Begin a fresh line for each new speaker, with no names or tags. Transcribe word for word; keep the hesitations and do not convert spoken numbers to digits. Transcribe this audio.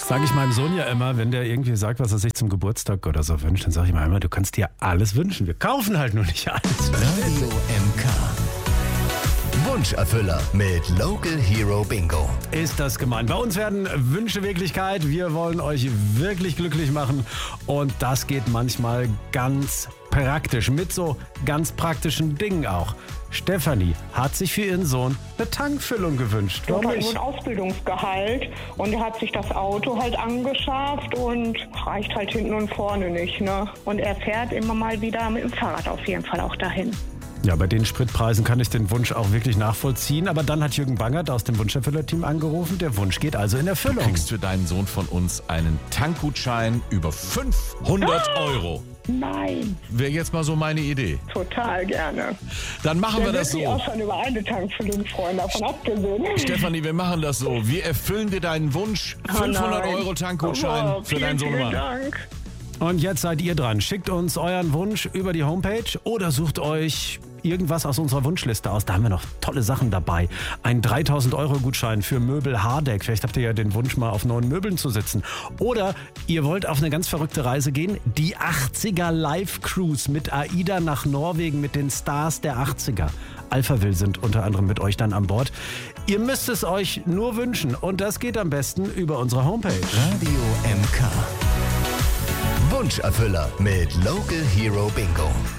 Sage ich meinem Sohn ja immer, wenn der irgendwie sagt, was er sich zum Geburtstag oder so wünscht, dann sage ich ihm immer, du kannst dir alles wünschen. Wir kaufen halt nur nicht alles.
Radio M K. Wunscherfüller mit Local Hero Bingo.
Ist das gemein. Bei uns werden Wünsche Wirklichkeit. Wir wollen euch wirklich glücklich machen. Und das geht manchmal ganz praktisch. Mit so ganz praktischen Dingen auch. Stefanie hat sich für ihren Sohn eine Tankfüllung gewünscht.
Er hat
Warum
halt nur
nicht?
ein Ausbildungsgehalt und er hat sich das Auto halt angeschafft und reicht halt hinten und vorne nicht, ne? Und er fährt immer mal wieder mit dem Fahrrad auf jeden Fall auch dahin.
Ja, bei den Spritpreisen kann ich den Wunsch auch wirklich nachvollziehen. Aber dann hat Jürgen Bangert aus dem Wunscherfüller-Team angerufen. Der Wunsch geht also in Erfüllung.
Du kriegst für deinen Sohn von uns einen Tankgutschein über fünfhundert Euro.
Nein,
Wäre jetzt mal so meine Idee.
total gerne.
Dann machen wir
Der
das
wird sich auch
so.
schon über eine Tankfüllung freuen, davon abgesehen.
Stefanie, wir machen das so. Wir erfüllen dir deinen Wunsch. fünfhundert
nein.
Euro Tankgutschein
Oh,
für
vielen,
deinen
vielen
Sohnemann.
Dank.
Und jetzt seid ihr dran. Schickt uns euren Wunsch über die Homepage oder sucht euch irgendwas aus unserer Wunschliste aus. Da haben wir noch tolle Sachen dabei. Ein dreitausend Euro Gutschein für Möbel Hardeck. Vielleicht habt ihr ja den Wunsch, mal auf neuen Möbeln zu sitzen. Oder ihr wollt auf eine ganz verrückte Reise gehen. Die achtziger Live Cruise mit AIDA nach Norwegen mit den Stars der achtziger. Alphaville sind unter anderem mit euch dann an Bord. Ihr müsst es euch nur wünschen. Und das geht am besten über unsere Homepage.
Radio M K. Wunscherfüller mit Local Hero Bingo.